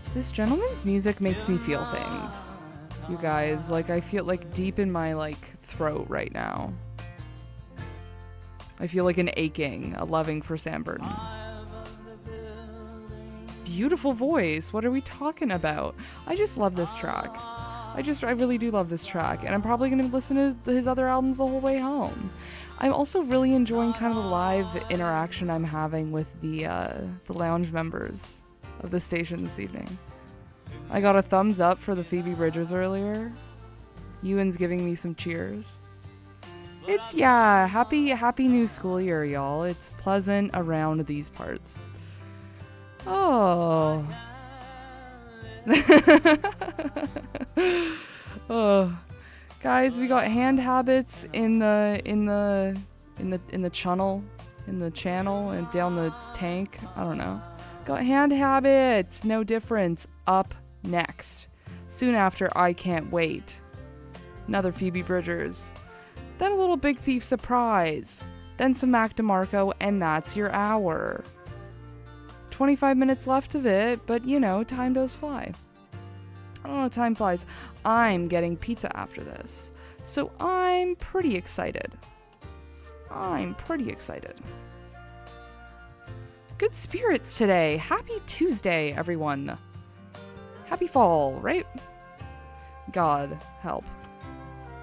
This gentleman's music makes me feel things. You guys, like, I feel like deep in my, like, throat right now. I feel like an aching, a loving for Sam Burton. Beautiful voice. What are we talking about? I just love this track. I really do love this track, and I'm probably going to listen to his other albums the whole way home. I'm also really enjoying kind of the live interaction I'm having with the lounge members of the station this evening. I got a thumbs up for the Phoebe Bridgers earlier. Ewan's giving me some cheers. It's, yeah, happy new school year, y'all. It's pleasant around these parts. Oh. Oh. Guys, we got hand habits in the channel, and down the tank. I don't know. Got hand habits, no difference. Up next. Soon after, I Can't Wait. Another Phoebe Bridgers. Then a little Big Thief surprise. Then some Mac DeMarco, and that's your hour. 25 minutes left of it, but you know, time does fly. Oh, time flies. I'm getting pizza after this, so I'm pretty excited. Good spirits today. Happy Tuesday, everyone. Happy fall, right? God help.